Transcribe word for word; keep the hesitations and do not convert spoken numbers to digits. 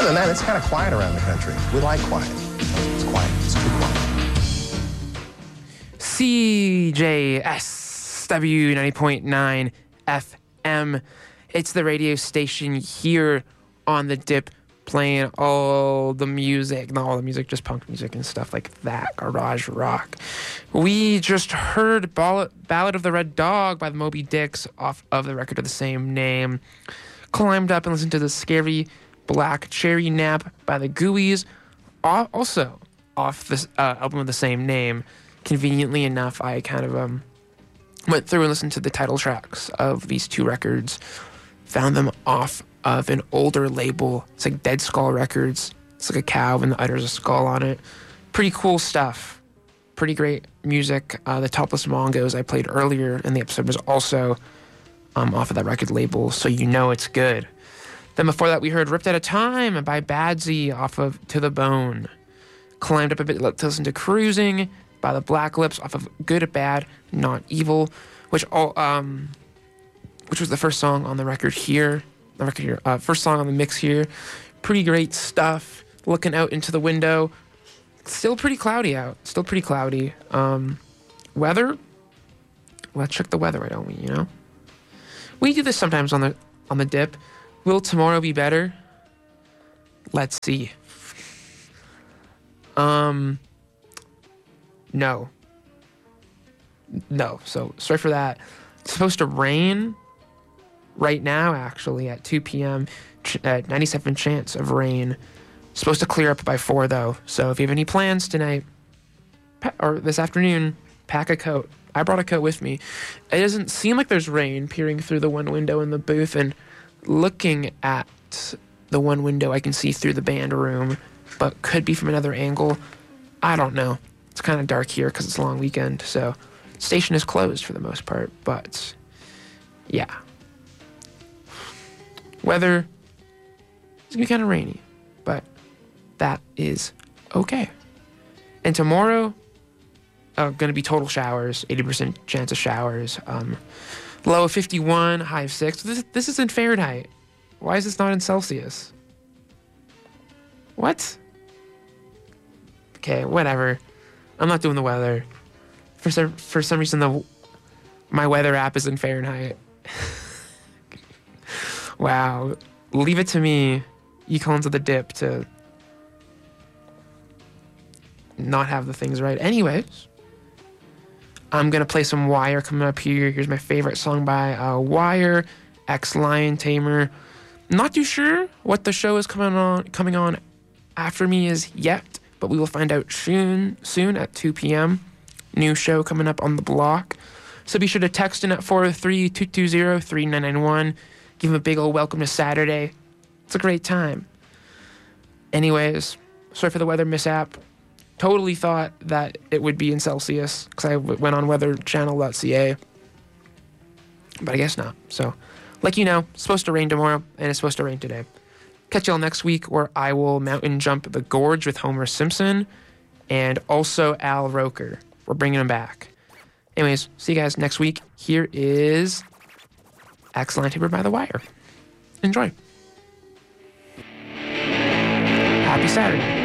Other than that, it's kind of quiet around the country. We like quiet. It's quiet. It's too quiet. C J S W ninety point nine F M. It's the radio station here on The Dip, playing all the music, not all the music, just punk music and stuff like that, garage rock. We just heard Ball- Ballad of the Red Dog by the Moby Dicks off of the record of the same name. Climbed up and listened to the Scary Black Cherry Nap by the Gooeyes, also off this uh, album of the same name. Conveniently enough, I kind of um, went through and listened to the title tracks of these two records, found them off of an older label. It's like Dead Skull Records. It's like a cow and there's a skull on it. Pretty cool stuff. Pretty great music. Uh, the Topless Mongos I played earlier in the episode was also um, off of that record label, so you know it's good. Then before that, we heard Ripped Out of Time by Badsy off of To the Bone. Climbed up a bit to listen to Cruising by the Black Lips off of Good, Bad, Not Evil, which all um, which was the first song on the record here. The record here, uh, first song on the mix here. Pretty great stuff. Looking out into the window, still pretty cloudy out. Still pretty cloudy. Um, weather. Let's check the weather, don't we? You know, we do this sometimes on the on the Dip. Will tomorrow be better? Let's see. Um. No. No. So sorry for that. It's supposed to rain right now, actually, at two p.m. At ninety-seven chance of rain. Supposed to clear up by four, though. So if you have any plans tonight or this afternoon, pack a coat. I brought a coat with me. It doesn't seem like there's rain peering through the one window in the booth, and looking at the one window I can see through the band room, but could be from another angle. I don't know. It's kind of dark here because it's a long weekend, so station is closed for the most part, but yeah. Weather is going to be kind of rainy, but that is okay. And tomorrow, uh, going to be total showers, eighty percent chance of showers. Um, low of fifty-one, high of six. This, this is in Fahrenheit. Why is this not in Celsius? What? Okay, whatever. I'm not doing the weather. For some, for some reason, the my weather app is in Fahrenheit. Wow. Leave it to me, Econs of the Dip, to not have the things right. Anyways, I'm going to play some Wire coming up here. Here's my favorite song by uh, Wire, Ex-Lion Tamer. Not too sure what the show is coming on coming on after me is yet, but we will find out soon, soon at two p.m. New show coming up on the block. So be sure to text in at four oh three, two two zero, three nine nine one. Give them a big old welcome to Saturday. It's a great time. Anyways, sorry for the weather mishap. Totally thought that it would be in Celsius because I w- went on weather channel dot c a. But I guess not. So, like you know, it's supposed to rain tomorrow and it's supposed to rain today. Catch y'all next week where I will mountain jump the gorge with Homer Simpson and also Al Roker. We're bringing him back. Anyways, see you guys next week. Here is Ex-Lion Tamer by The Wire. Enjoy. Happy Saturday.